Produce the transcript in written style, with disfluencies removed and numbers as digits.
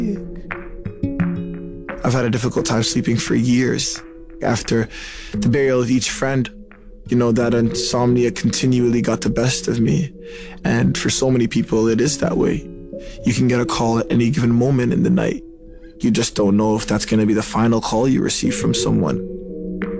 I've had a difficult time sleeping for years. After the burial of each friend, that insomnia continually got the best of me. And for so many people, it is that way. You can get a call at any given moment in the night. You just don't know if that's going to be the final call you receive from someone.